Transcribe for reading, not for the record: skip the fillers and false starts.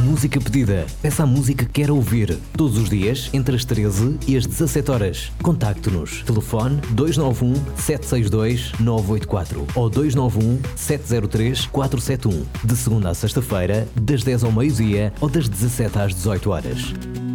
música pedida. Peça a música que quer ouvir. Todos os dias, entre as 13 e as 17 horas. Contacte-nos. Telefone 291 762 984 ou 291 703 471. De segunda à sexta-feira, das 10 ao meio-dia ou das 17 às 18 horas.